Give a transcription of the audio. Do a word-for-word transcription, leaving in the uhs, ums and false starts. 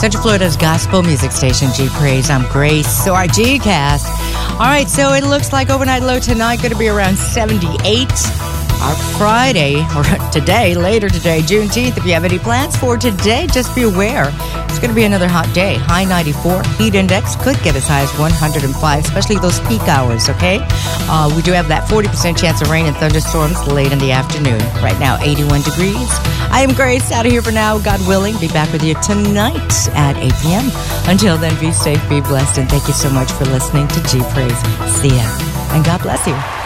Central Florida's gospel music station, G Praise. I'm Grace. So our G-Cast. All right, so it looks like overnight low tonight going to be around seventy-eight. Our Friday, or today, later today, Juneteenth. If you have any plans for today, just be aware. It's going to be another hot day. High ninety-four. Heat index could get as high as one hundred five, especially those peak hours, okay? Uh, we do have that forty percent chance of rain and thunderstorms late in the afternoon. Right now, eighty-one degrees. I am Grace, out of here for now. God willing, be back with you tonight at eight p.m. Until then, be safe, be blessed, and thank you so much for listening to G Praise. See ya, and God bless you.